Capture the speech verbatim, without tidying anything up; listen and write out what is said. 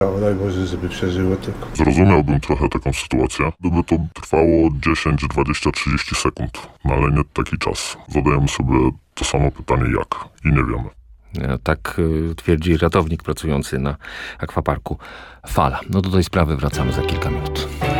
Daj Boże, żeby przeżyło tylko. Zrozumiałbym trochę taką sytuację, gdyby to trwało dziesięć, dwadzieścia, trzydzieści sekund, no ale nie taki czas. Zadajemy sobie to samo pytanie jak i nie wiemy. Tak y, twierdzi ratownik pracujący na akwaparku Fala. No do tej sprawy wracamy za kilka minut.